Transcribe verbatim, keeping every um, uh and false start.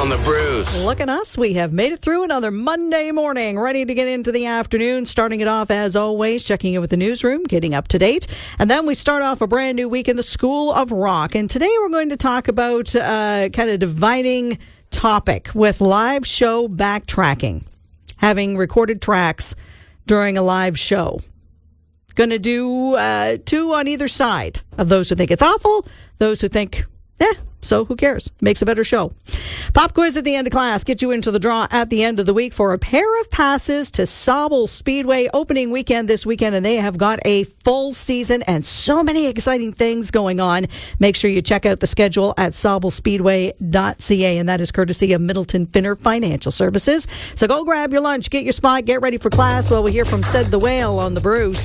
on the Bruce. Look at us. We have made it through another Monday morning, ready to get into the afternoon, starting it off as always, checking in with the newsroom, getting up to date. And then we start off a brand new week in the School of Rock. And today we're going to talk about uh, kind of dividing topic with live show backtracking, having recorded tracks during a live show. Going to do uh, two on either side of those who think it's awful, those who think, eh, so who cares? Makes a better show. Pop quiz at the end of class. Get you into the draw at the end of the week for a pair of passes to Sauble Speedway opening weekend this weekend, and they have got a full season and so many exciting things going on. Make sure you check out the schedule at sauble speedway dot c a, and that is courtesy of Middleton Finner Financial Services. So go grab your lunch, get your spot, get ready for class while we hear from Said the Whale on the Bruce.